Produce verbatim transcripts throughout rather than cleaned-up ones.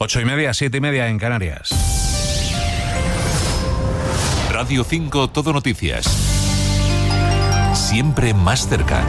Ocho y media, siete y media en Canarias. Radio cinco Todo Noticias. Siempre más cerca.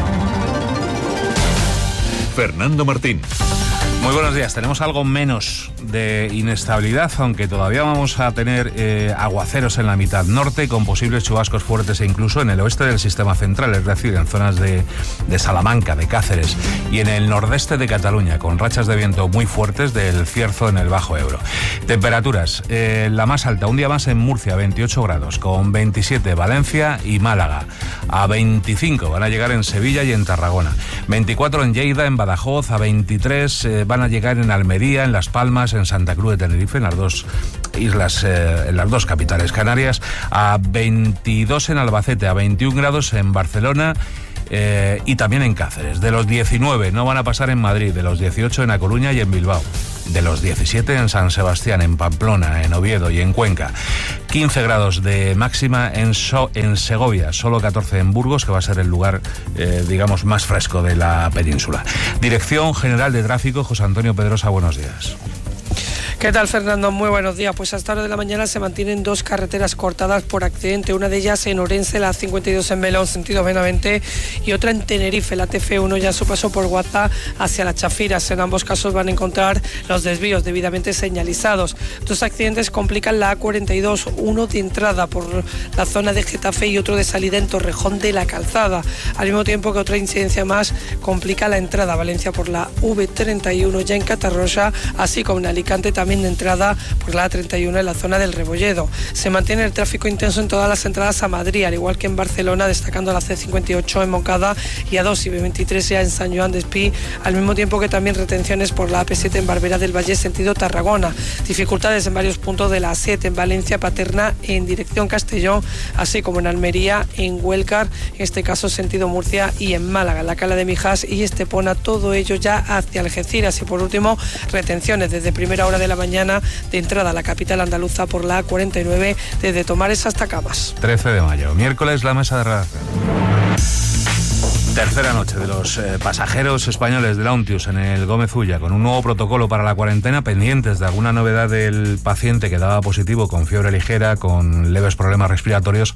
Fernando Martín. Muy buenos días. Tenemos algo menos de inestabilidad, aunque todavía vamos a tener eh, aguaceros en la mitad norte, con posibles chubascos fuertes e incluso en el oeste del sistema central, es decir, en zonas de, de Salamanca, de Cáceres, y en el nordeste de Cataluña, con rachas de viento muy fuertes del Cierzo en el Bajo Ebro. Temperaturas, eh, la más alta, un día más en Murcia, veintiocho grados, con veintisiete Valencia y Málaga. A veinticinco van a llegar en Sevilla y en Tarragona. veinticuatro en Lleida, en Badajoz, a veintitrés eh, van a llegar en Almería, en Las Palmas, en Santa Cruz de Tenerife, en las dos islas, eh, en las dos capitales canarias, a veintidós en Albacete, a veintiún grados en Barcelona eh, y también en Cáceres. De los diecinueve no van a pasar en Madrid, de los dieciocho en A Coruña y en Bilbao. De los diecisiete en San Sebastián, en Pamplona, en Oviedo y en Cuenca. quince grados de máxima en, so en Segovia, solo catorce en Burgos, que va a ser el lugar, eh, digamos, más fresco de la península. Dirección General de Tráfico, José Antonio Pedrosa, buenos días. ¿Qué tal, Fernando? Muy buenos días. Pues hasta hora de la mañana se mantienen dos carreteras cortadas por accidente. Una de ellas en Orense, la cincuenta y dos en Melón, sentido Benavente, y otra en Tenerife, la T F uno, ya a su paso por Guaza hacia Las Chafiras. En ambos casos van a encontrar los desvíos debidamente señalizados. Dos accidentes complican la A cuarenta y dos, uno de entrada por la zona de Getafe y otro de salida en Torrejón de la Calzada. Al mismo tiempo que otra incidencia más complica la entrada a Valencia por la V treinta y uno ya en Catarroja, así como en Alicante también de entrada por la A treinta y uno en la zona del Rebolledo. Se mantiene el tráfico intenso en todas las entradas a Madrid, al igual que en Barcelona, destacando la C cincuenta y ocho en Moncada y A dos y B veintitrés ya en San Joan de Espí, al mismo tiempo que también retenciones por la A P siete en Barberá del Valle, sentido Tarragona. Dificultades en varios puntos de la A siete en Valencia, Paterna en dirección Castellón, así como en Almería, en Huelcar, en este caso sentido Murcia, y en Málaga, en la Cala de Mijas y Estepona, todo ello ya hacia Algeciras. Y por último, retenciones desde primera hora de la mañana de entrada a la capital andaluza por la A cuarenta y nueve desde Tomares hasta Cabas. trece de mayo, miércoles, la mesa de redacción. Tercera noche de los eh, pasajeros españoles de la Ontius en el Gómez Ulla, con un nuevo protocolo para la cuarentena, pendientes de alguna novedad del paciente que daba positivo con fiebre ligera, con leves problemas respiratorios.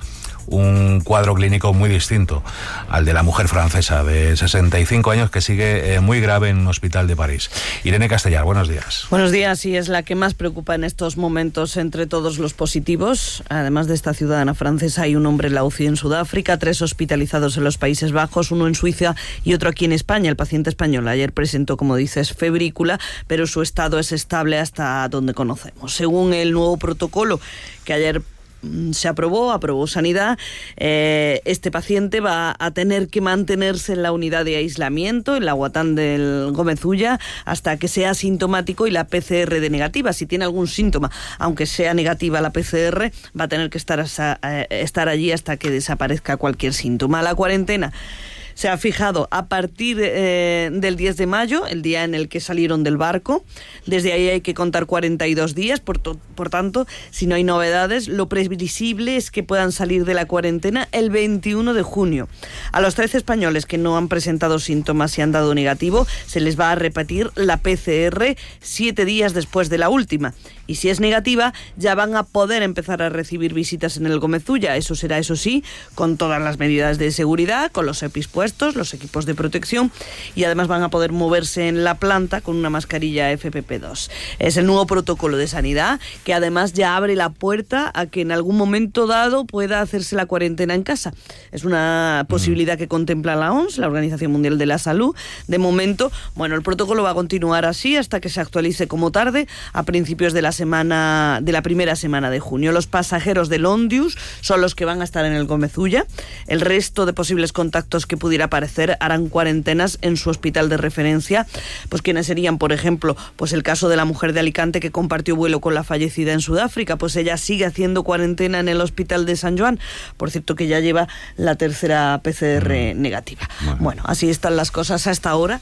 Un cuadro clínico muy distinto al de la mujer francesa de sesenta y cinco años que sigue eh, muy grave en un hospital de París. Irene Castellar, buenos días. Buenos días, y es la que más preocupa en estos momentos entre todos los positivos. Además de esta ciudadana francesa, hay un hombre en la U C I en Sudáfrica, tres hospitalizados en los Países Bajos, uno en Suiza y otro aquí en España. El paciente español ayer presentó, como dices, febrícula, pero su estado es estable hasta donde conocemos. Según el nuevo protocolo que ayer se aprobó, aprobó Sanidad, eh, este paciente va a tener que mantenerse en la unidad de aislamiento, en la Guatán del Gómez Ulla, hasta que sea asintomático y la P C R de negativa. Si tiene algún síntoma, aunque sea negativa la P C R, va a tener que estar, a, eh, estar allí hasta que desaparezca cualquier síntoma. La cuarentena se ha fijado a partir eh, del diez de mayo, el día en el que salieron del barco. Desde ahí hay que contar cuarenta y dos días, por, to- por tanto, si no hay novedades, lo previsible es que puedan salir de la cuarentena el veintiuno de junio. A los trece españoles que no han presentado síntomas y han dado negativo, se les va a repetir la P C R siete días después de la última. Y si es negativa, ya van a poder empezar a recibir visitas en el Gómez Ulla. Eso será, eso sí, con todas las medidas de seguridad, con los EPIs puestos, los equipos de protección, y además van a poder moverse en la planta con una mascarilla F P P dos. Es el nuevo protocolo de sanidad que además ya abre la puerta a que en algún momento dado pueda hacerse la cuarentena en casa. Es una posibilidad que contempla la O M S, la Organización Mundial de la Salud. De momento, bueno, el protocolo va a continuar así hasta que se actualice como tarde a principios de la semana, de la primera semana de junio. Los pasajeros del Ondius son los que van a estar en el Gómez Ulla. El resto de posibles contactos que pudiera aparecer harán cuarentenas en su hospital de referencia. Pues quienes serían, por ejemplo, pues el caso de la mujer de Alicante que compartió vuelo con la fallecida en Sudáfrica, pues ella sigue haciendo cuarentena en el hospital de San Joan. Por cierto, que ya lleva la tercera P C R mm. negativa. Bueno. bueno, así están las cosas hasta ahora.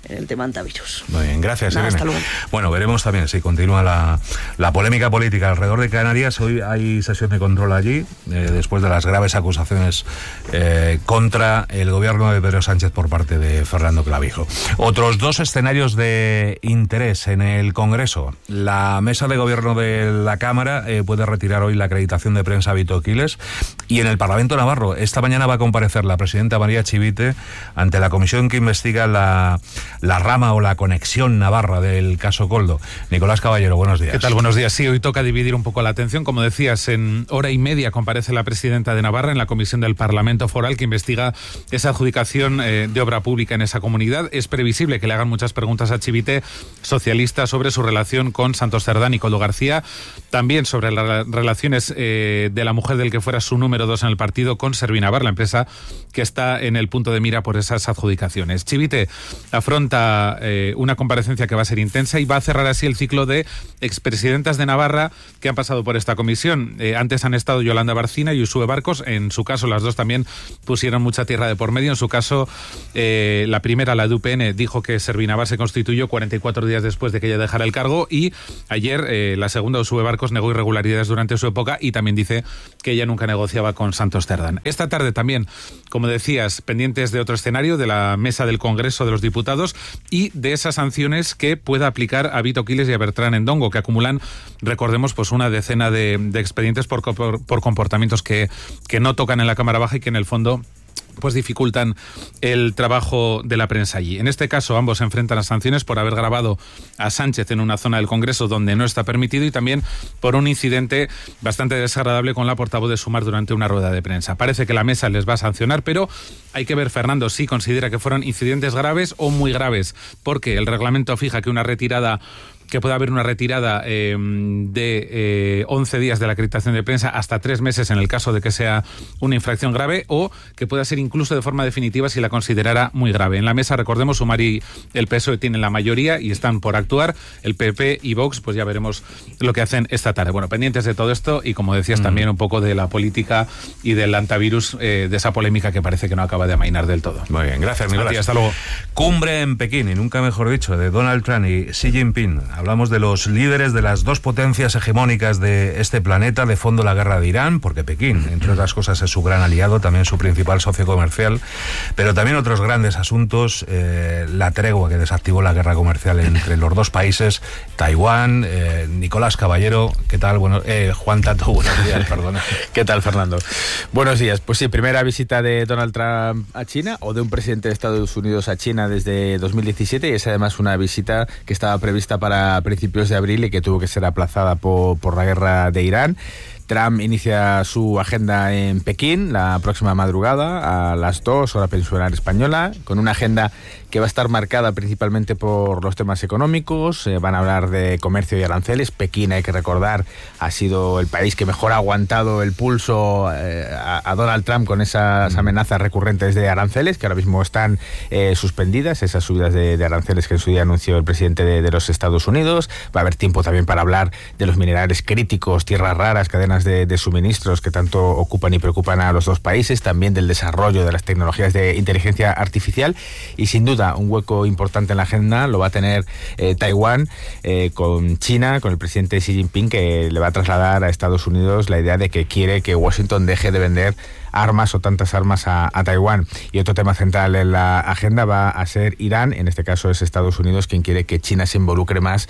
en el tema antivirus. Muy bien, gracias, Nada, Irene. hasta luego. Bueno, veremos también si continúa la, la polémica política alrededor de Canarias. Hoy hay sesión de control allí, eh, después de las graves acusaciones eh, contra el gobierno de Pedro Sánchez por parte de Fernando Clavijo. Otros dos escenarios de interés en el Congreso. La mesa de gobierno de la Cámara eh, puede retirar hoy la acreditación de prensa a Vito Quiles, y en el Parlamento navarro esta mañana va a comparecer la presidenta María Chivite ante la comisión que investiga la, la rama o la conexión navarra del caso Koldo. Nicolás Caballero, buenos días. ¿Qué tal? Buenos días. Sí, hoy toca dividir un poco la atención. Como decías, en hora y media comparece la presidenta de Navarra en la comisión del Parlamento Foral que investiga esa adjudicación eh, de obra pública en esa comunidad. Es previsible que le hagan muchas preguntas a Chivite, socialista, sobre su relación con Santos Cerdán y Koldo García, también sobre las relaciones eh, de la mujer del que fuera su número dos en el partido con Servinavar, la empresa que está en el punto de mira por esas adjudicaciones. Chivite afronta eh, una comparecencia que va a ser intensa y va a cerrar así el ciclo de expresidentas de Navarra que han pasado por esta comisión. Eh, antes han estado Yolanda Barcina y Uxue Barcos. En su caso, las dos también pusieron mucha tierra de por medio. En su caso, eh, la primera, la de U P N, dijo que Servinavar se constituyó cuarenta y cuatro días después de que ella dejara el cargo, y ayer eh, la segunda, Uxue Barcos, negó irregularidades durante su época y también dice que ella nunca negociaba con Santos Cerdán. Esta tarde también, como decías, pendientes de otro escenario, de la mesa del Congreso de los Diputados y de esas sanciones que pueda aplicar a Vito Quiles y a Bertrán Endongo, que acumulan, recordemos, pues una decena de, de expedientes por, por, por comportamientos que, que no tocan en la Cámara Baja y que en el fondo pues dificultan el trabajo de la prensa allí. En este caso, ambos se enfrentan a sanciones por haber grabado a Sánchez en una zona del Congreso donde no está permitido, y también por un incidente bastante desagradable con la portavoz de Sumar durante una rueda de prensa. Parece que la mesa les va a sancionar, pero hay que ver, Fernando, si considera que fueron incidentes graves o muy graves, porque el reglamento fija que una retirada que pueda haber una retirada eh, de eh, once días de la acreditación de prensa hasta tres meses en el caso de que sea una infracción grave, o que pueda ser incluso de forma definitiva si la considerara muy grave. En la mesa, recordemos, Sumar y el P S O E tienen la mayoría y están por actuar. El P P y Vox, pues ya veremos lo que hacen esta tarde. Bueno, pendientes de todo esto y, como decías, mm. también un poco de la política y del antivirus, eh, de esa polémica que parece que no acaba de amainar del todo. Muy bien, gracias, Nicolás. Hasta luego. Cumbre en Pekín, y nunca mejor dicho, de Donald Trump y Xi Jinping. Hablamos de los líderes de las dos potencias hegemónicas de este planeta, de fondo la guerra de Irán, porque Pekín, entre otras cosas, es su gran aliado, también su principal socio comercial, pero también otros grandes asuntos, eh, la tregua que desactivó la guerra comercial entre los dos países, Taiwán. eh, Nicolás Caballero, ¿qué tal? Bueno, eh, Juan Tato, buenos días, perdona. ¿Qué tal, Fernando? Buenos días. Pues sí, primera visita de Donald Trump a China, o de un presidente de Estados Unidos a China desde dos mil diecisiete, y es además una visita que estaba prevista para principios de abril y que tuvo que ser aplazada por, por la guerra de Irán. Trump inicia su agenda en Pekín la próxima madrugada a las dos, hora peninsular española, con una agenda que va a estar marcada principalmente por los temas económicos. Eh, van a hablar de comercio y aranceles. Pekín, hay que recordar, ha sido el país que mejor ha aguantado el pulso eh, a, a Donald Trump con esas amenazas recurrentes de aranceles, que ahora mismo están eh, suspendidas, esas subidas de, de aranceles que en su día anunció el presidente de, de los Estados Unidos. Va a haber tiempo también para hablar de los minerales críticos, tierras raras, cadenas De, de suministros que tanto ocupan y preocupan a los dos países, también del desarrollo de las tecnologías de inteligencia artificial, y sin duda un hueco importante en la agenda lo va a tener eh, Taiwán, eh, con China, con el presidente Xi Jinping, que le va a trasladar a Estados Unidos la idea de que quiere que Washington deje de vender armas o tantas armas a, a Taiwán. Y otro tema central en la agenda va a ser Irán. En este caso es Estados Unidos quien quiere que China se involucre más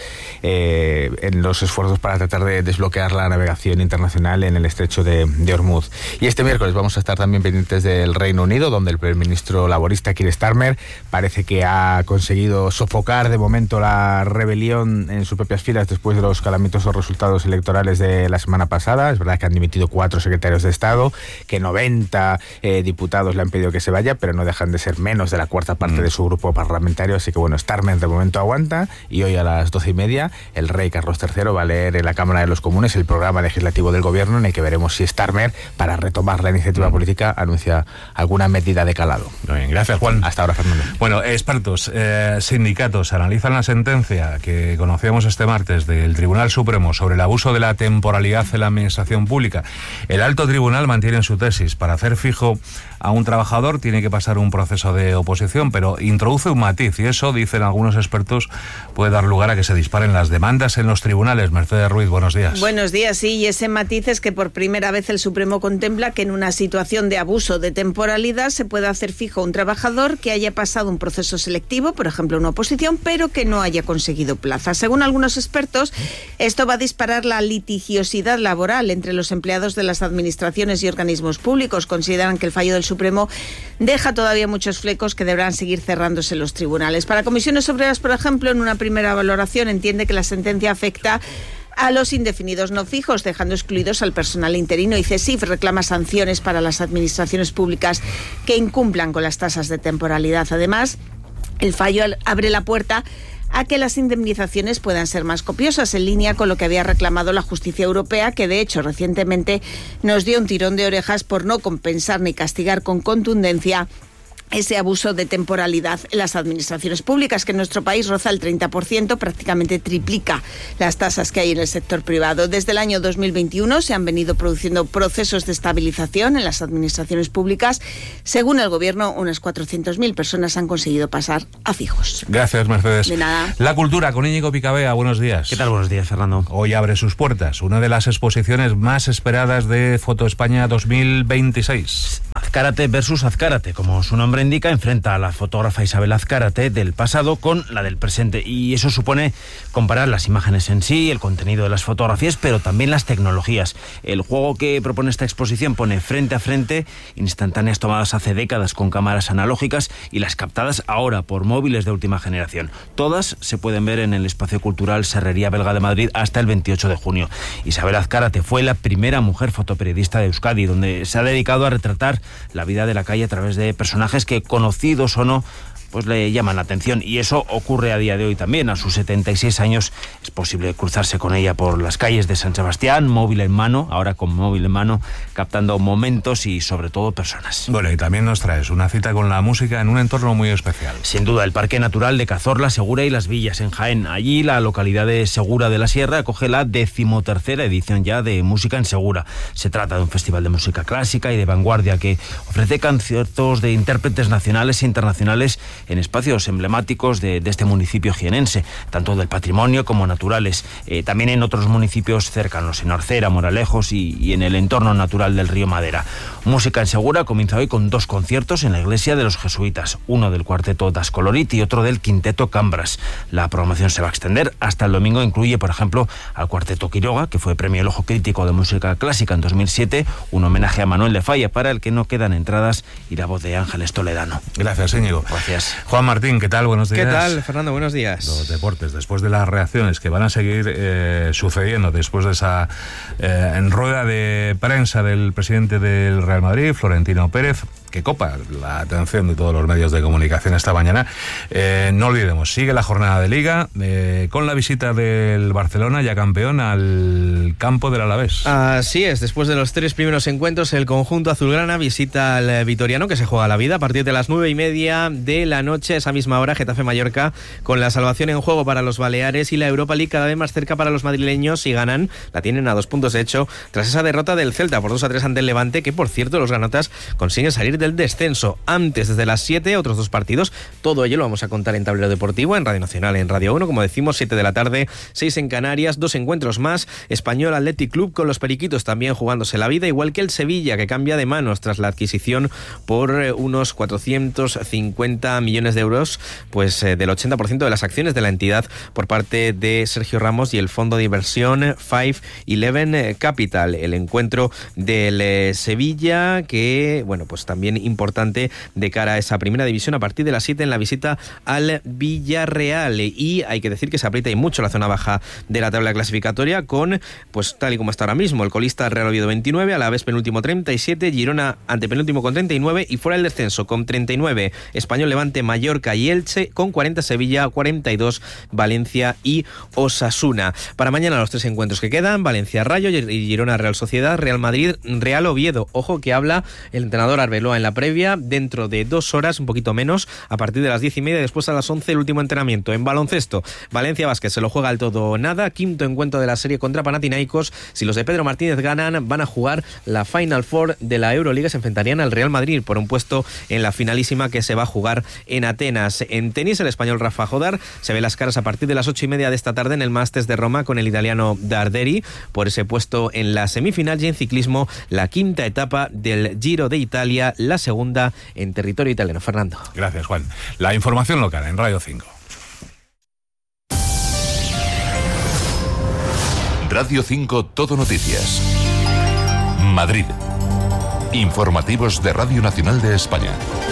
eh, en los esfuerzos para tratar de desbloquear la navegación internacional en el estrecho de, de Hormuz. Y este miércoles vamos a estar también pendientes del Reino Unido, donde el primer ministro laborista Keir Starmer parece que ha conseguido sofocar de momento la rebelión en sus propias filas después de los calamitosos resultados electorales de la semana pasada. Es verdad que han dimitido cuatro secretarios de Estado, que noventa eh, diputados le han pedido que se vaya, pero no dejan de ser menos de la cuarta parte mm. de su grupo parlamentario. Así que bueno, Starmer de momento aguanta, y hoy a las doce y media el rey Carlos tercero va a leer en la Cámara de los Comunes el programa legislativo del gobierno, en el que veremos si Starmer, para retomar la iniciativa mm. política, anuncia alguna medida de calado. Muy bien, gracias, Juan. Hasta ahora, Fernando. Bueno, expertos, eh, sindicatos analizan la sentencia que conocíamos este martes del Tribunal Supremo sobre el abuso de la temporalidad en la administración pública. El alto tribunal mantiene su tesis. para hacer fijo a un trabajador tiene que pasar un proceso de oposición, pero introduce un matiz y eso, dicen algunos expertos, puede dar lugar a que se disparen las demandas en los tribunales. Mercedes Ruiz, buenos días. Buenos días, sí, y ese matiz es que por primera vez el Supremo contempla que en una situación de abuso de temporalidad se puede hacer fijo a un trabajador que haya pasado un proceso selectivo, por ejemplo una oposición, pero que no haya conseguido plaza. Según algunos expertos, esto va a disparar la litigiosidad laboral entre los empleados de las administraciones y organismos públicos. Consideran que el fallo del Supremo deja todavía muchos flecos que deberán seguir cerrándose en los tribunales. Para Comisiones Obreras, por ejemplo, en una primera valoración entiende que la sentencia afecta a los indefinidos no fijos, dejando excluidos al personal interino, y CESIF reclama sanciones para las administraciones públicas que incumplan con las tasas de temporalidad. Además, el fallo abre la puerta a que las indemnizaciones puedan ser más copiosas, en línea con lo que había reclamado la justicia europea, que de hecho recientemente nos dio un tirón de orejas por no compensar ni castigar con contundencia ese abuso de temporalidad en las administraciones públicas, que en nuestro país roza el treinta por ciento, prácticamente triplica las tasas que hay en el sector privado. Desde el año dos mil veintiuno se han venido produciendo procesos de estabilización en las administraciones públicas. Según el Gobierno, unas cuatrocientas mil personas han conseguido pasar a fijos. Gracias, Mercedes. De nada. La cultura, con Íñigo Picabea, buenos días. ¿Qué tal? Buenos días, Fernando. Hoy abre sus puertas una de las exposiciones más esperadas de Foto España dos mil veintiséis. Azcárate versus Azcárate, como su nombre indica, enfrenta a la fotógrafa Isabel Azcárate del pasado con la del presente, y eso supone comparar las imágenes en sí, el contenido de las fotografías, pero también las tecnologías. El juego que propone esta exposición pone frente a frente instantáneas tomadas hace décadas con cámaras analógicas y las captadas ahora por móviles de última generación. Todas se pueden ver en el Espacio Cultural Serrería Belga de Madrid hasta el veintiocho de junio. Isabel Azcárate fue la primera mujer fotoperiodista de Euskadi, donde se ha dedicado a retratar la vida de la calle a través de personajes que, conocidos o no, pues le llaman la atención, y eso ocurre a día de hoy también. A sus setenta y seis años es posible cruzarse con ella por las calles de San Sebastián, móvil en mano, ahora con móvil en mano, captando momentos y sobre todo personas. Bueno, y también nos traes una cita con la música en un entorno muy especial. Sin duda, el Parque Natural de Cazorla, Segura y Las Villas, en Jaén. Allí la localidad de Segura de la Sierra acoge la decimotercera edición ya de Música en Segura. Se trata de un festival de música clásica y de vanguardia que ofrece conciertos de intérpretes nacionales e internacionales en espacios emblemáticos de, de este municipio jienense, tanto del patrimonio como naturales. Eh, también en otros municipios cercanos, en Orcera, Moralejos y, y en el entorno natural del río Madera. Música en Segura comienza hoy con dos conciertos en la iglesia de los jesuitas, uno del cuarteto Das Colorit y otro del quinteto Cambras. La programación se va a extender hasta el domingo. Incluye, por ejemplo, al cuarteto Quiroga, que fue premio El Ojo Crítico de Música Clásica en dos mil siete, un homenaje a Manuel de Falla, para el que no quedan entradas, y la voz de Ángeles Toledano. Gracias, Íñigo. Gracias. Juan Martín, ¿qué tal? Buenos días. ¿Qué tal, Fernando? Buenos días. Los deportes, después de las reacciones que van a seguir eh, sucediendo después de esa eh, en rueda de prensa del presidente del Real Madrid, Florentino Pérez, que copa la atención de todos los medios de comunicación esta mañana. Eh, no olvidemos, sigue la jornada de Liga eh, con la visita del Barcelona, ya campeón, al campo del Alavés. Así es, después de los tres primeros encuentros, el conjunto azulgrana visita al Vitoriano, que se juega la vida a partir de las nueve y media de la noche. Esa misma hora, Getafe-Mallorca, con la salvación en juego para los Baleares y la Europa League cada vez más cerca para los madrileños. Si ganan, la tienen a dos puntos de hecho, tras esa derrota del Celta por dos a tres ante el Levante, que por cierto los granotas consiguen salir de del descenso. Antes, desde las siete, otros dos partidos. Todo ello lo vamos a contar en Tablero Deportivo, en Radio Nacional, en Radio uno, como decimos, siete de la tarde, seis en Canarias, dos encuentros más. Español Athletic Club con los Periquitos también jugándose la vida, igual que el Sevilla, que cambia de manos tras la adquisición por unos cuatrocientos cincuenta millones de euros, pues eh, del ochenta por ciento de las acciones de la entidad por parte de Sergio Ramos y el fondo de inversión cinco once Capital. El encuentro del eh, Sevilla, que, bueno, pues también importante de cara a esa primera división a partir de las siete en la visita al Villarreal. Y hay que decir que se aprieta y mucho la zona baja de la tabla clasificatoria, con, pues tal y como está ahora mismo, el colista Real Oviedo veintinueve, Alavés penúltimo treinta y siete, Girona antepenúltimo con treinta y nueve, y fuera del descenso con treinta y nueve Español, Levante, Mallorca y Elche, con cuarenta Sevilla, cuarenta y dos Valencia y Osasuna. Para mañana los tres encuentros que quedan: Valencia Rayo y Girona Real Sociedad, Real Madrid Real Oviedo. Ojo que habla el entrenador Arbeloa estaba en la previa. Dentro de dos horas, un poquito menos, a partir de las diez y media, después a las once el último entrenamiento. En baloncesto, Valencia Basket se lo juega al todo o nada, quinto encuentro de la serie contra Panathinaikos. Si los de Pedro Martínez ganan, van a jugar la Final Four de la Euroliga, se enfrentarían al Real Madrid por un puesto en la finalísima que se va a jugar en Atenas. En tenis, el español Rafa Jodar se ve las caras a partir de las ocho y media de esta tarde en el Masters de Roma con el italiano Darderi por ese puesto en la semifinal, y en ciclismo la quinta etapa del Giro de Italia, la segunda en territorio italiano. Fernando. Gracias, Juan. La información local en Radio cinco. Radio cinco Todo Noticias. Madrid. Informativos de Radio Nacional de España.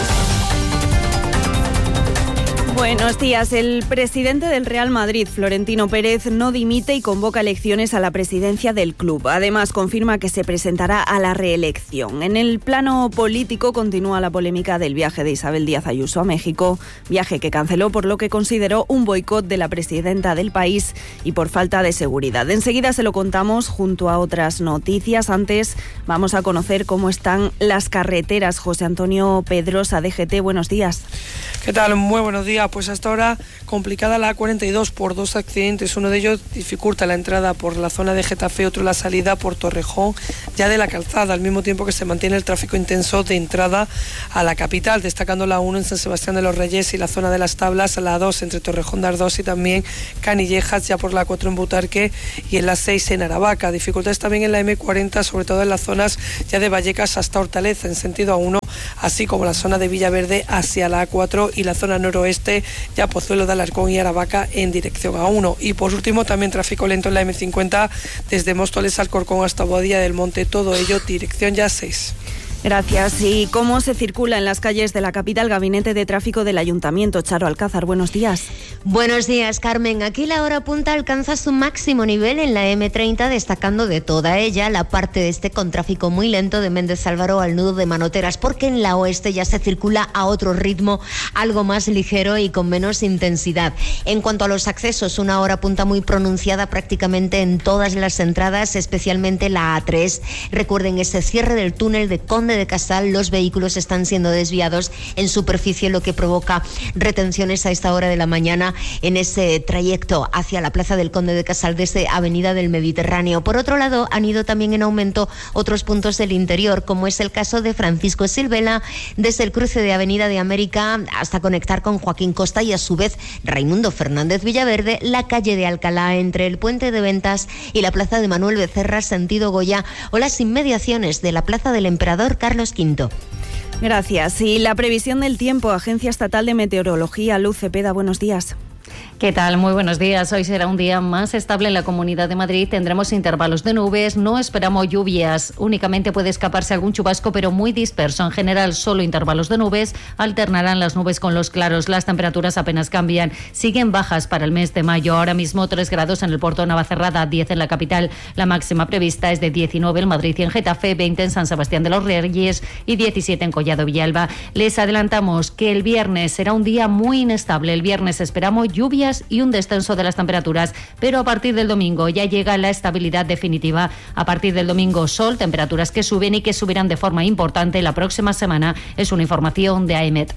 Buenos días. El presidente del Real Madrid, Florentino Pérez, no dimite y convoca elecciones a la presidencia del club. Además, confirma que se presentará a la reelección. En el plano político continúa la polémica del viaje de Isabel Díaz Ayuso a México, viaje que canceló por lo que consideró un boicot de la presidenta del país y por falta de seguridad. Enseguida se lo contamos junto a otras noticias. Antes vamos a conocer cómo están las carreteras. José Antonio Pedrosa, D G T, buenos días. ¿Qué tal? Muy buenos días. Pues hasta ahora complicada la A cuarenta y dos por dos accidentes. Uno de ellos dificulta la entrada por la zona de Getafe, otro la salida por Torrejón, ya de la Calzada, al mismo tiempo que se mantiene el tráfico intenso de entrada a la capital, destacando la uno en San Sebastián de los Reyes y la zona de las Tablas, la dos entre Torrejón de Ardoz y también Canillejas, ya por la cuatro en Butarque y en la seis en Aravaca. Dificultades también en la eme cuarenta, sobre todo en las zonas ya de Vallecas hasta Hortaleza en sentido A uno, así como la zona de Villaverde hacia la A cuatro y la zona noroeste, ya Pozuelo de Alarcón y Aravaca en dirección A uno. Y por último también tráfico lento en la eme cincuenta desde Móstoles, Alcorcón hasta Boadilla del Monte, todo ello dirección ya seis. Gracias. ¿Y cómo se circula en las calles de la capital? Gabinete de Tráfico del Ayuntamiento. Charo Alcázar, buenos días. Buenos días, Carmen. Aquí la hora punta alcanza su máximo nivel en la eme treinta, destacando de toda ella la parte este con tráfico muy lento de Méndez Álvaro al nudo de Manoteras, porque en la oeste ya se circula a otro ritmo, algo más ligero y con menos intensidad. En cuanto a los accesos, una hora punta muy pronunciada prácticamente en todas las entradas, especialmente la A tres. Recuerden ese cierre del túnel de Conde de Casal, los vehículos están siendo desviados en superficie, lo que provoca retenciones a esta hora de la mañana en ese trayecto hacia la Plaza del Conde de Casal desde Avenida del Mediterráneo. Por otro lado, han ido también en aumento otros puntos del interior, como es el caso de Francisco Silvela, desde el cruce de Avenida de América hasta conectar con Joaquín Costa y a su vez Raimundo Fernández Villaverde, la calle de Alcalá entre el Puente de Ventas y la Plaza de Manuel Becerra sentido Goya, o las inmediaciones de la Plaza del Emperador Carlos quinto. Gracias. Y la previsión del tiempo, Agencia Estatal de Meteorología, Luz Cepeda, buenos días. ¿Qué tal? Muy buenos días. Hoy será un día más estable en la Comunidad de Madrid. Tendremos intervalos de nubes, no esperamos lluvias. Únicamente puede escaparse algún chubasco, pero muy disperso. En general, solo intervalos de nubes. Alternarán las nubes con los claros. Las temperaturas apenas cambian. Siguen bajas para el mes de mayo. Ahora mismo tres grados en el puerto de Navacerrada, diez en la capital. La máxima prevista es de diecinueve en Madrid y en Getafe, veinte en San Sebastián de los Reyes y diecisiete en Collado Villalba. Les adelantamos que el viernes será un día muy inestable. El viernes esperamos lluvias y un descenso de las temperaturas, pero a partir del domingo ya llega la estabilidad definitiva. A partir del domingo, sol, temperaturas que suben y que subirán de forma importante la próxima semana. Es una información de AEMET.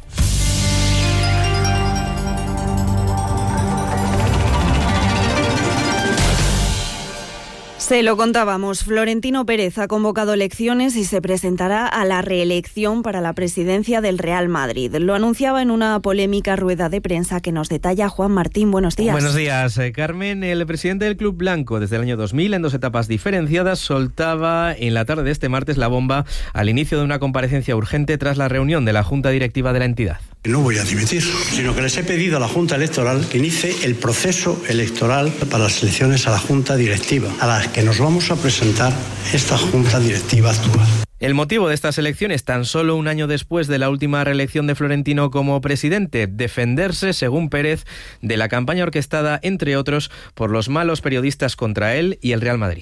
Se lo contábamos, Florentino Pérez ha convocado elecciones y se presentará a la reelección para la presidencia del Real Madrid. Lo anunciaba en una polémica rueda de prensa que nos detalla Juan Martín. Buenos días. Buenos días, eh, Carmen. El presidente del Club Blanco, desde el año dos mil, en dos etapas diferenciadas, soltaba en la tarde de este martes la bomba al inicio de una comparecencia urgente tras la reunión de la Junta Directiva de la entidad. No voy a dimitir, sino que les he pedido a la Junta Electoral que inicie el proceso electoral para las elecciones a la Junta Directiva, a las que nos vamos a presentar esta Junta Directiva actual. El motivo de estas elecciones, tan solo un año después de la última reelección de Florentino como presidente, defenderse, según Pérez, de la campaña orquestada, entre otros, por los malos periodistas contra él y el Real Madrid.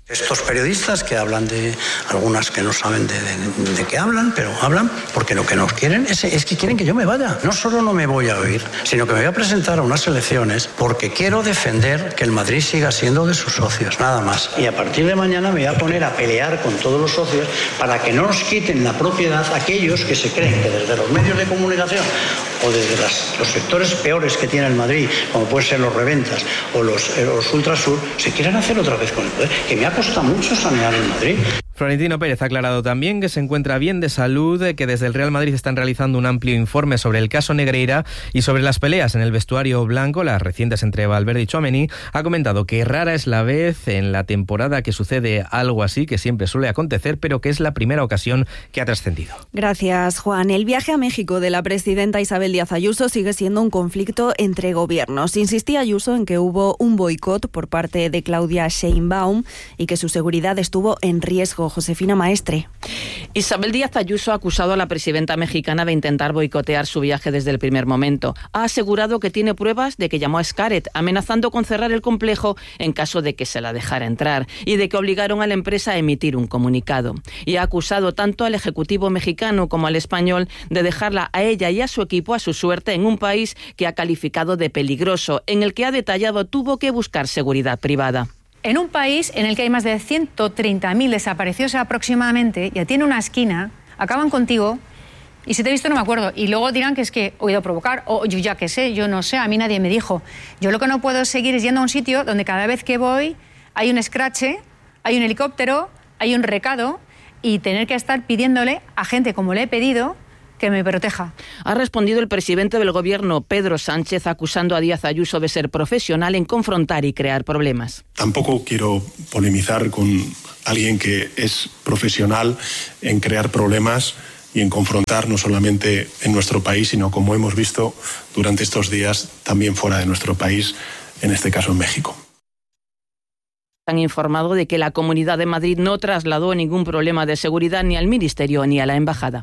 Estos periodistas que hablan de, algunas que no saben de, de, de qué hablan, pero hablan porque lo que nos quieren es, es que quieren que yo me vaya. No solo no me voy a oír, sino que me voy a presentar a unas elecciones porque quiero defender que el Madrid siga siendo de sus socios, nada más. Y a partir de mañana me voy a poner a pelear con todos los socios para que no nos quiten la propiedad aquellos que se creen que desde los medios de comunicación o desde las, los sectores peores que tiene el Madrid, como pueden ser los reventas o los, eh, los ultrasur, se quieran hacer otra vez con el poder, que me ha costado mucho sanear el Madrid. Florentino Pérez ha aclarado también que se encuentra bien de salud, que desde el Real Madrid están realizando un amplio informe sobre el caso Negreira y sobre las peleas en el vestuario blanco, las recientes entre Valverde y Tchouaméni. Ha comentado que rara es la vez en la temporada que sucede algo así, que siempre suele acontecer, pero que es la primera ocasión que ha trascendido. Gracias, Juan. El viaje a México de la presidenta Isabel Díaz Ayuso sigue siendo un conflicto entre gobiernos. Insistía Ayuso en que hubo un boicot por parte de Claudia Sheinbaum y que su seguridad estuvo en riesgo. Josefina Maestre. Isabel Díaz Ayuso ha acusado a la presidenta mexicana de intentar boicotear su viaje desde el primer momento. Ha asegurado que tiene pruebas de que llamó a Xcaret, amenazando con cerrar el complejo en caso de que se la dejara entrar, y de que obligaron a la empresa a emitir un comunicado. Y ha acusado tanto al Ejecutivo mexicano como al español de dejarla a ella y a su equipo a su suerte en un país que ha calificado de peligroso, en el que ha detallado tuvo que buscar seguridad privada. En un país en el que hay más de ciento treinta mil desaparecidos aproximadamente, ya tiene una esquina, acaban contigo y si te he visto no me acuerdo. Y luego dirán que es que he ido a provocar, o yo ya que sé, yo no sé, a mí nadie me dijo. Yo lo que no puedo seguir es yendo a un sitio donde cada vez que voy hay un escrache, hay un helicóptero, hay un recado y tener que estar pidiéndole a gente como le he pedido que me proteja. Ha respondido el presidente del gobierno, Pedro Sánchez, acusando a Díaz Ayuso de ser profesional en confrontar y crear problemas. Tampoco quiero polemizar con alguien que es profesional en crear problemas y en confrontar no solamente en nuestro país, sino como hemos visto durante estos días también fuera de nuestro país, en este caso en México. Han informado de que la Comunidad de Madrid no trasladó ningún problema de seguridad ni al Ministerio ni a la Embajada.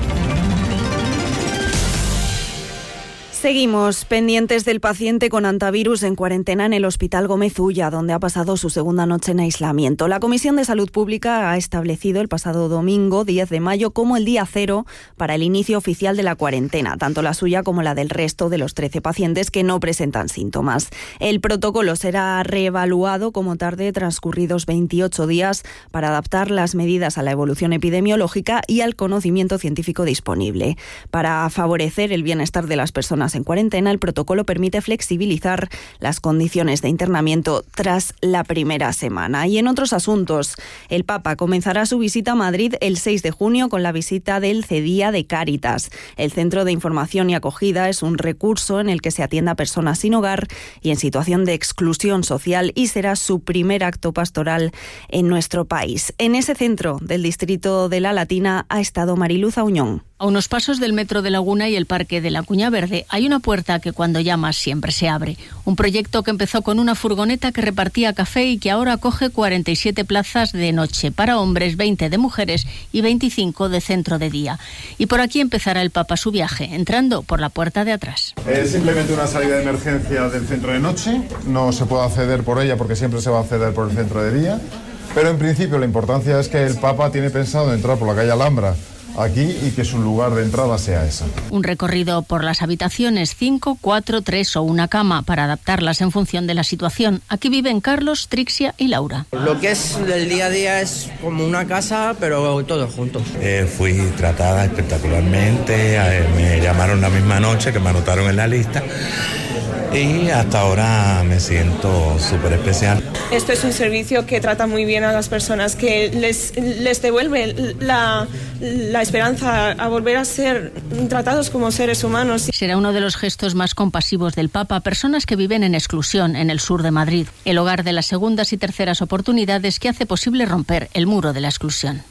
Seguimos pendientes del paciente con hantavirus en cuarentena en el Hospital Gómez Ulla, donde ha pasado su segunda noche en aislamiento. La Comisión de Salud Pública ha establecido el pasado domingo, diez de mayo, como el día cero para el inicio oficial de la cuarentena, tanto la suya como la del resto de los trece pacientes que no presentan síntomas. El protocolo será reevaluado como tarde transcurridos veintiocho días para adaptar las medidas a la evolución epidemiológica y al conocimiento científico disponible. Para favorecer el bienestar de las personas en cuarentena, el protocolo permite flexibilizar las condiciones de internamiento tras la primera semana. Y en otros asuntos, el Papa comenzará su visita a Madrid el seis de junio con la visita del CEDIA de Cáritas. El Centro de Información y Acogida es un recurso en el que se atiende a personas sin hogar y en situación de exclusión social y será su primer acto pastoral en nuestro país. En ese centro del distrito de La Latina ha estado Mariluz Auñón. A unos pasos del Metro de Laguna y el Parque de la Cuña Verde hay una puerta que cuando llamas siempre se abre. Un proyecto que empezó con una furgoneta que repartía café y que ahora acoge cuarenta y siete plazas de noche para hombres, veinte de mujeres y veinticinco de centro de día. Y por aquí empezará el Papa su viaje, entrando por la puerta de atrás. Es simplemente una salida de emergencia del centro de noche. No se puede acceder por ella porque siempre se va a acceder por el centro de día. Pero en principio la importancia es que el Papa tiene pensado entrar por la calle Alhambra aquí y que su lugar de entrada sea esa. Un recorrido por las habitaciones cinco, cuatro, tres o una cama para adaptarlas en función de la situación. Aquí viven Carlos, Trixia y Laura. Lo que es el día a día es como una casa, pero todos juntos. Eh, fui tratada espectacularmente, eh, me llamaron la misma noche que me anotaron en la lista y hasta ahora me siento súper especial. Esto es un servicio que trata muy bien a las personas, que les, les devuelve la, la esperanza a volver a ser tratados como seres humanos. Será uno de los gestos más compasivos del Papa a personas que viven en exclusión en el sur de Madrid, el hogar de las segundas y terceras oportunidades que hace posible romper el muro de la exclusión.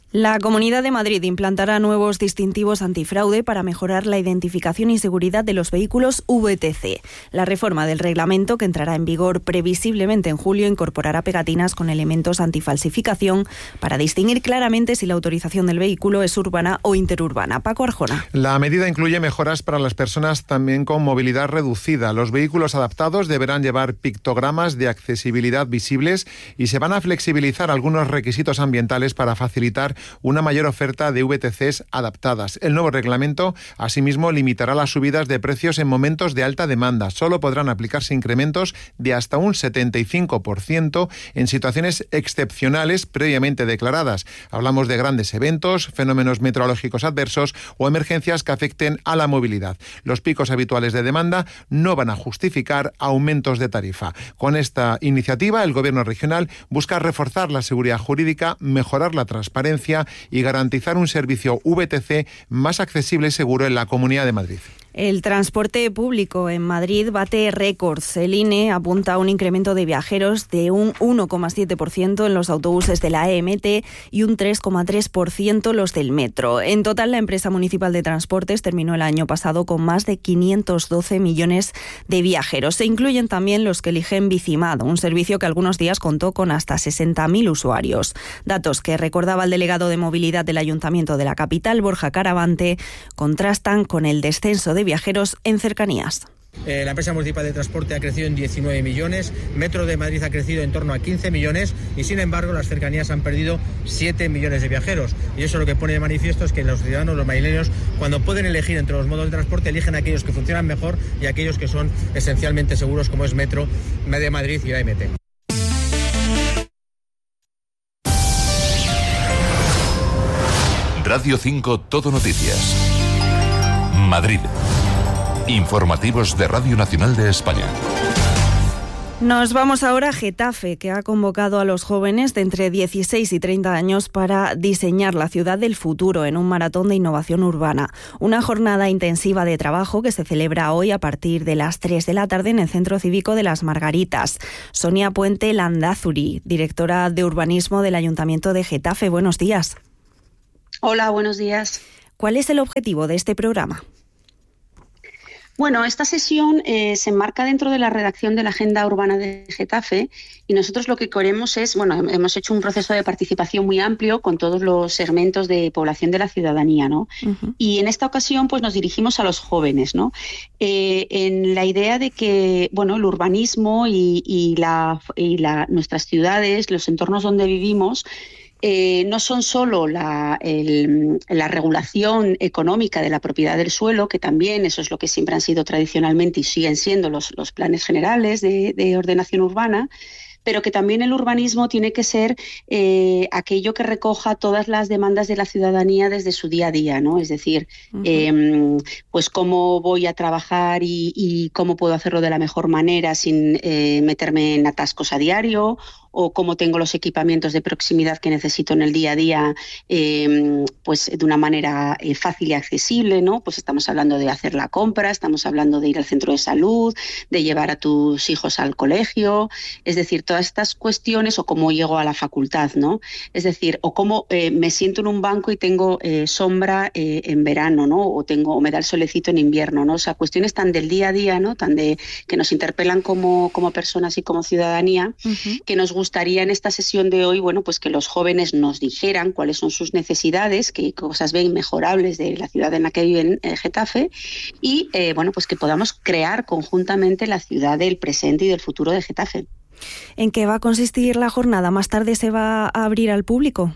La Comunidad de Madrid implantará nuevos distintivos antifraude para mejorar la identificación y seguridad de los vehículos V T C. La reforma del reglamento, que entrará en vigor previsiblemente en julio, incorporará pegatinas con elementos antifalsificación para distinguir claramente si la autorización del vehículo es urbana o interurbana. Paco Arjona. La medida incluye mejoras para las personas también con movilidad reducida. Los vehículos adaptados deberán llevar pictogramas de accesibilidad visibles y se van a flexibilizar algunos requisitos ambientales para facilitar una mayor oferta de V T Cs adaptadas. El nuevo reglamento, asimismo, limitará las subidas de precios en momentos de alta demanda. Solo podrán aplicarse incrementos de hasta un setenta y cinco por ciento en situaciones excepcionales previamente declaradas. Hablamos de grandes eventos, fenómenos meteorológicos adversos o emergencias que afecten a la movilidad. Los picos habituales de demanda no van a justificar aumentos de tarifa. Con esta iniciativa, el Gobierno regional busca reforzar la seguridad jurídica, mejorar la transparencia y garantizar un servicio V T C más accesible y seguro en la Comunidad de Madrid. El transporte público en Madrid bate récords. El I N E apunta a un incremento de viajeros de un uno coma siete por ciento en los autobuses de la E M T y un tres coma tres por ciento los del metro. En total, la empresa municipal de transportes terminó el año pasado con más de quinientos doce millones de viajeros. Se incluyen también los que eligen Bicimad, un servicio que algunos días contó con hasta sesenta mil usuarios. Datos que recordaba el delegado de movilidad del Ayuntamiento de la capital, Borja Caravante, contrastan con el descenso de viajeros en cercanías. Eh, la empresa municipal de transporte ha crecido en diecinueve millones, Metro de Madrid ha crecido en torno a quince millones y sin embargo las cercanías han perdido siete millones de viajeros. Y eso lo que pone de manifiesto es que los ciudadanos, los madrileños, cuando pueden elegir entre los modos de transporte, eligen aquellos que funcionan mejor y aquellos que son esencialmente seguros, como es Metro de Madrid y la E M T. Radio cinco Todo Noticias. Madrid. Informativos de Radio Nacional de España. Nos vamos ahora a Getafe, que ha convocado a los jóvenes de entre dieciséis y treinta años para diseñar la ciudad del futuro en un maratón de innovación urbana. Una jornada intensiva de trabajo que se celebra hoy a partir de las tres de la tarde en el Centro Cívico de las Margaritas. Sonia Puente Landazuri, directora de urbanismo del Ayuntamiento de Getafe. Buenos días. Hola, buenos días. ¿Cuál es el objetivo de este programa? Bueno, esta sesión eh, se enmarca dentro de la redacción de la Agenda Urbana de Getafe y nosotros lo que queremos es, bueno, hemos hecho un proceso de participación muy amplio con todos los segmentos de población de la ciudadanía, ¿no? Uh-huh. Y en esta ocasión, pues nos dirigimos a los jóvenes, ¿no? Eh, en la idea de que, bueno, el urbanismo y, y, la, y la, nuestras ciudades, los entornos donde vivimos, Eh, no son solo la, el, la regulación económica de la propiedad del suelo, que también eso es lo que siempre han sido tradicionalmente y siguen siendo los, los planes generales de, de ordenación urbana, pero que también el urbanismo tiene que ser eh, aquello que recoja todas las demandas de la ciudadanía desde su día a día, ¿no? Es decir, uh-huh. eh, pues cómo voy a trabajar y, y cómo puedo hacerlo de la mejor manera sin eh, meterme en atascos a diario, o cómo tengo los equipamientos de proximidad que necesito en el día a día, eh, pues de una manera eh, fácil y accesible, ¿no? Pues estamos hablando de hacer la compra, estamos hablando de ir al centro de salud, de llevar a tus hijos al colegio, es decir, todas estas cuestiones, o cómo llego a la facultad, ¿no? Es decir, o cómo eh, me siento en un banco y tengo eh, sombra eh, en verano, ¿no? O tengo, o me da el solecito en invierno, ¿no? O sea, cuestiones tan del día a día, ¿no? Tan de que nos interpelan como, como personas y como ciudadanía, uh-huh. que nos gustaría en esta sesión de hoy, bueno, pues que los jóvenes nos dijeran cuáles son sus necesidades, qué cosas ven mejorables de la ciudad en la que viven, eh, Getafe, y eh, bueno, pues que podamos crear conjuntamente la ciudad del presente y del futuro de Getafe. ¿En qué va a consistir la jornada? ¿Más tarde se va a abrir al público?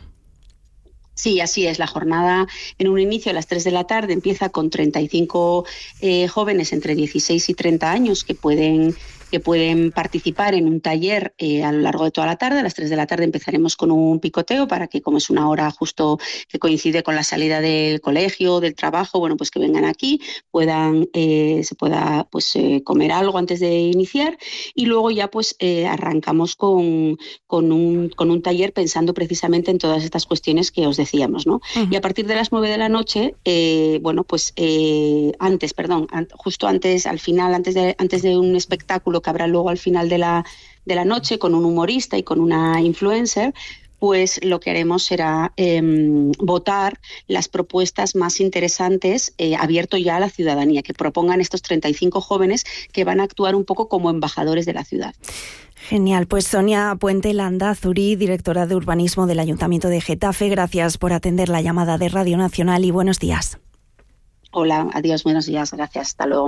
Sí, así es. La jornada en un inicio a las tres de la tarde empieza con treinta y cinco eh, jóvenes entre dieciséis y treinta años que pueden que pueden participar en un taller eh, a lo largo de toda la tarde. A las tres de la tarde empezaremos con un picoteo para que, como es una hora justo que coincide con la salida del colegio, del trabajo, bueno, pues que vengan aquí, puedan eh, se pueda pues eh, comer algo antes de iniciar y luego ya pues eh, arrancamos con, con, un, con un taller pensando precisamente en todas estas cuestiones que os decíamos, ¿no? Uh-huh. Y a partir de las nueve de la noche, eh, bueno, pues eh, antes, perdón, an- justo antes, al final, antes de, antes de un espectáculo que habrá luego al final de la, de la noche con un humorista y con una influencer, pues lo que haremos será eh, votar las propuestas más interesantes, eh, abierto ya a la ciudadanía, que propongan estos treinta y cinco jóvenes que van a actuar un poco como embajadores de la ciudad. Genial, pues Sonia Puente Landázuri, directora de urbanismo del Ayuntamiento de Getafe, gracias por atender la llamada de Radio Nacional y buenos días. Hola, adiós, buenos días, gracias, hasta luego.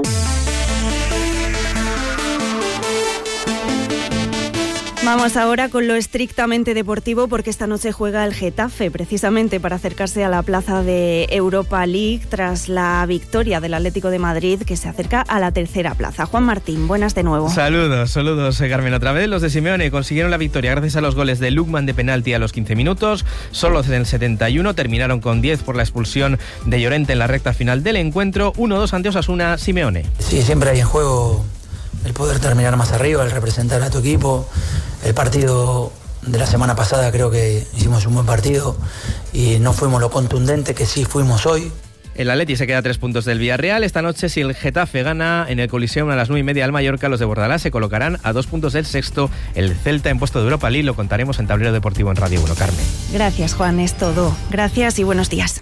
Vamos ahora con lo estrictamente deportivo, porque esta noche juega el Getafe precisamente para acercarse a la plaza de Europa League tras la victoria del Atlético de Madrid, que se acerca a la tercera plaza. Juan Martín, buenas de nuevo. Saludos, saludos Carmen. Otra vez los de Simeone consiguieron la victoria gracias a los goles de Lukman de penalti a los quince minutos, solo en el setenta y uno, terminaron con diez por la expulsión de Llorente en la recta final del encuentro. uno dos ante Osasuna. Simeone. Sí, siempre hay en juego el poder terminar más arriba, el representar a tu equipo. El partido de la semana pasada creo que hicimos un buen partido y no fuimos lo contundente que sí fuimos hoy. El Atleti se queda a tres puntos del Villarreal. Esta noche, si el Getafe gana en el Coliseum a las nueve y media al Mallorca, los de Bordalás se colocarán a dos puntos del sexto. El Celta en puesto de Europa League. Lo contaremos en Tablero Deportivo en Radio uno. Carmen. Gracias, Juan, es todo. Gracias y buenos días.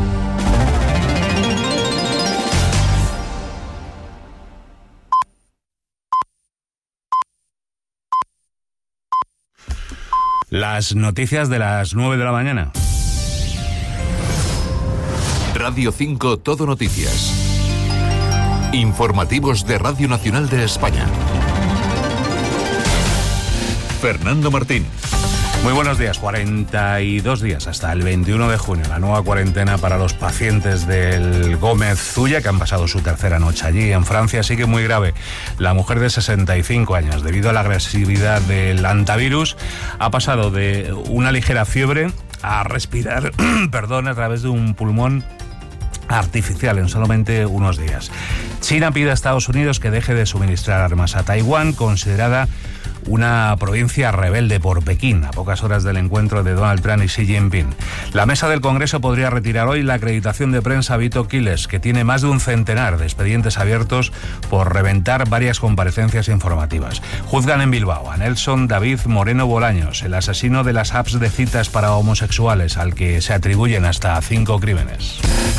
Las noticias de las nueve de la mañana. Radio cinco Todo Noticias. Informativos de Radio Nacional de España. Fernando Martín. Muy buenos días. cuarenta y dos días hasta el veintiuno de junio. La nueva cuarentena para los pacientes del Gómez Zulla, que han pasado su tercera noche allí en Francia, sigue muy grave. La mujer de sesenta y cinco años, debido a la agresividad del hantavirus, ha pasado de una ligera fiebre a respirar perdón, a través de un pulmón artificial en solamente unos días. China pide a Estados Unidos que deje de suministrar armas a Taiwán, considerada una provincia rebelde por Pekín, a pocas horas del encuentro de Donald Trump y Xi Jinping. La mesa del Congreso podría retirar hoy la acreditación de prensa a Vito Quiles, que tiene más de un centenar de expedientes abiertos por reventar varias comparecencias informativas. Juzgan en Bilbao a Nelson David Moreno Bolaños, el asesino de las apps de citas para homosexuales, al que se atribuyen hasta cinco crímenes.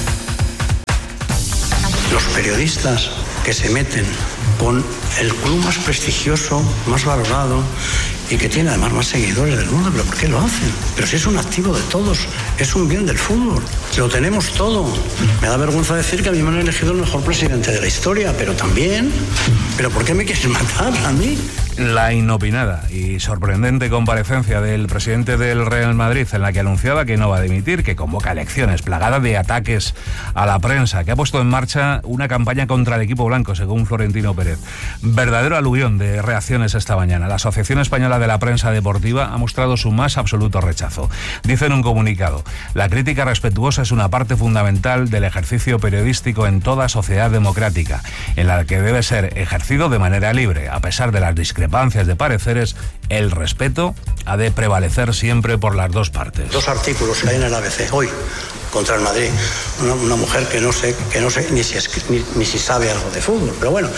Los periodistas que se meten con el club más prestigioso, más valorado y que tiene además más seguidores del mundo, ¿pero por qué lo hacen? Pero si es un activo de todos, es un bien del fútbol, lo tenemos todo. Me da vergüenza decir que a mí me han elegido el mejor presidente de la historia, pero también, ¿pero por qué me quieren matar a mí? La inopinada y sorprendente comparecencia del presidente del Real Madrid, en la que anunciaba que no va a dimitir, que convoca elecciones, plagada de ataques a la prensa, que ha puesto en marcha una campaña contra el equipo blanco, según Florentino Pérez. Verdadero aluvión de reacciones esta mañana. La Asociación Española de la Prensa Deportiva ha mostrado su más absoluto rechazo. Dice en un comunicado: la crítica respetuosa es una parte fundamental del ejercicio periodístico en toda sociedad democrática, en la que debe ser ejercido de manera libre. A pesar de las discrepancias de pareceres, el respeto ha de prevalecer siempre por las dos partes. Dos artículos que hay en el A B C hoy contra el Madrid, una, una mujer que no sé, que no sé ni si, es, ni, ni si sabe algo de fútbol, pero bueno.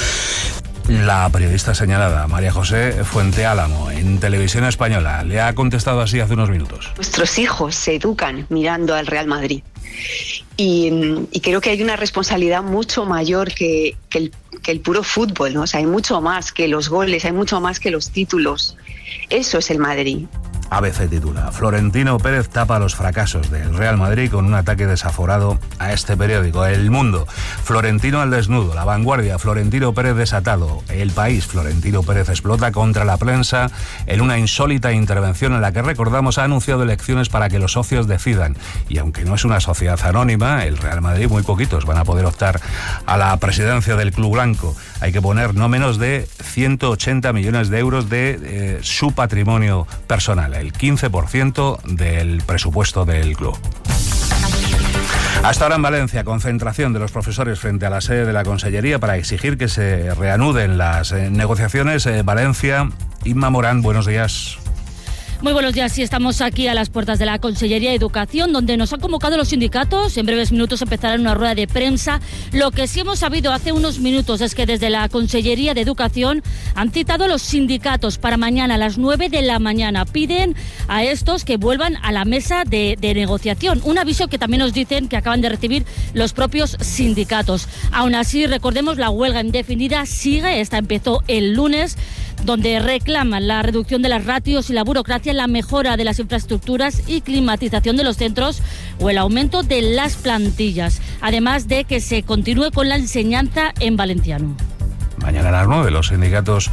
La periodista señalada, María José Fuenteálamo, en Televisión Española, le ha contestado así hace unos minutos. Nuestros hijos se educan mirando al Real Madrid. Y, y creo que hay una responsabilidad mucho mayor que, que, el, que el puro fútbol, ¿no? O sea, hay mucho más que los goles, hay mucho más que los títulos. Eso es el Madrid. A B C titula: Florentino Pérez tapa los fracasos del Real Madrid con un ataque desaforado a este periódico. El Mundo: Florentino al desnudo. La Vanguardia: Florentino Pérez desatado. El País: Florentino Pérez explota contra la prensa en una insólita intervención en la que, recordamos, ha anunciado elecciones para que los socios decidan. Y aunque no es una sociedad anónima, el Real Madrid, muy poquitos van a poder optar a la presidencia del club blanco. Hay que poner no menos de ciento ochenta millones de euros de eh, su patrimonio personal, el quince por ciento del presupuesto del club. Hasta ahora en Valencia, concentración de los profesores frente a la sede de la Consellería para exigir que se reanuden las eh, negociaciones. Eh, Valencia, Inma Morán, buenos días. Muy buenos días, sí, estamos aquí a las puertas de la Consellería de Educación, donde nos han convocado los sindicatos. En breves minutos empezarán una rueda de prensa. Lo que sí hemos sabido hace unos minutos es que desde la Consellería de Educación han citado a los sindicatos para mañana a las nueve de la mañana. Piden a estos que vuelvan a la mesa de, de negociación. Un aviso que también nos dicen que acaban de recibir los propios sindicatos. Aún así, recordemos, la huelga indefinida sigue. Esta empezó el lunes, donde reclaman la reducción de las ratios y la burocracia, la mejora de las infraestructuras y climatización de los centros o el aumento de las plantillas, además de que se continúe con la enseñanza en valenciano. Mañana a las nueve los sindicatos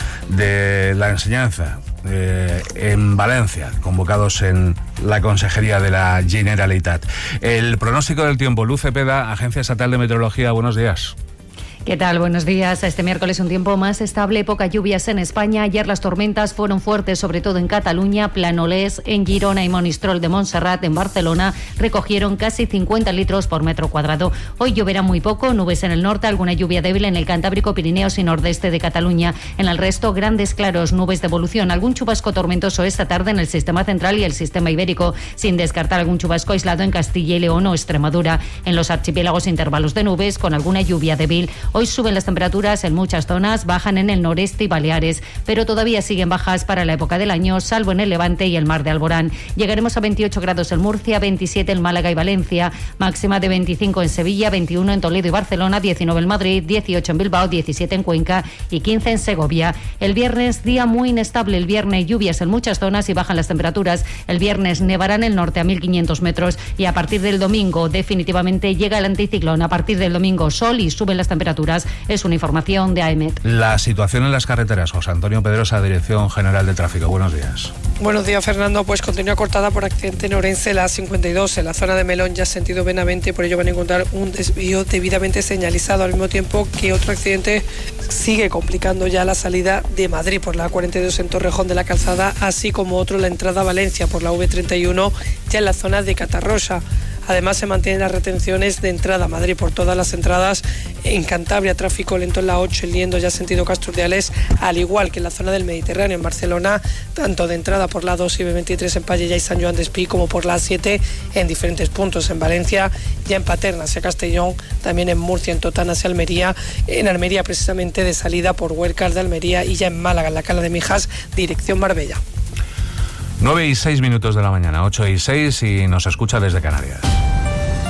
de la enseñanza eh, en Valencia, convocados en la Consejería de la Generalitat. El pronóstico del tiempo, Luz Cepeda, Agencia Estatal de Meteorología, buenos días. ¿Qué tal? Buenos días. Este miércoles un tiempo más estable, pocas lluvias en España. Ayer las tormentas fueron fuertes, sobre todo en Cataluña, Planolés, en Girona y Monistrol de Montserrat, en Barcelona, recogieron casi cincuenta litros por metro cuadrado. Hoy lloverá muy poco, nubes en el norte, alguna lluvia débil en el Cantábrico, Pirineos y nordeste de Cataluña. En el resto, grandes claros, nubes de evolución, algún chubasco tormentoso esta tarde en el sistema central y el sistema ibérico, sin descartar algún chubasco aislado en Castilla y León o Extremadura. En los archipiélagos, intervalos de nubes con alguna lluvia débil. Hoy suben las temperaturas en muchas zonas, bajan en el noreste y Baleares, pero todavía siguen bajas para la época del año, salvo en el Levante y el Mar de Alborán. Llegaremos a veintiocho grados en Murcia, veintisiete en Málaga y Valencia, máxima de veinticinco en Sevilla, veintiuno en Toledo y Barcelona, diecinueve en Madrid, dieciocho en Bilbao, diecisiete en Cuenca y quince en Segovia. El viernes, día muy inestable, el viernes lluvias en muchas zonas y bajan las temperaturas. El viernes nevará en el norte a mil quinientos metros y a partir del domingo definitivamente llega el anticiclón. A partir del domingo sol y suben las temperaturas. Es una información de A E M E T. La situación en las carreteras, José Antonio Pedrosa, Dirección General de Tráfico. Buenos días. Buenos días, Fernando. Pues continúa cortada por accidente en Orense, la cincuenta y dos, en la zona de Melón, ya sentido Benavente. Por ello van a encontrar un desvío debidamente señalizado, al mismo tiempo que otro accidente sigue complicando ya la salida de Madrid por la cuarenta y dos en Torrejón de la Calzada, así como otro la entrada a Valencia por la V treinta y uno, ya en la zona de Catarrosa. Además, se mantienen las retenciones de entrada a Madrid por todas las entradas. En Cantabria, tráfico lento en la ocho, en Liendo, ya sentido Casturdiales, al igual que en la zona del Mediterráneo, en Barcelona, tanto de entrada por la dos y B veintitrés en Pallella y San Joan d'Espí, como por la siete en diferentes puntos. En Valencia, ya en Paterna hacia Castellón, también en Murcia, en Totana hacia Almería, en Almería precisamente de salida por Huércal de Almería, y ya en Málaga, en la Cala de Mijas, dirección Marbella. nueve y seis minutos de la mañana, ocho y seis, y nos escucha desde Canarias.